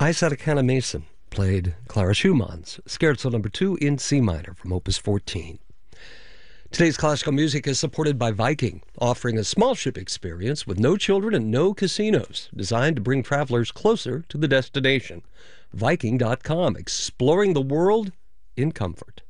Eyes Out of Canna Mason played Clara Schumann's Scherzo number 2 in C minor from Opus 14. Today's classical music is supported by Viking, offering a small ship experience with no children and no casinos, designed to bring travelers closer to the destination. Viking.com, exploring the world in comfort.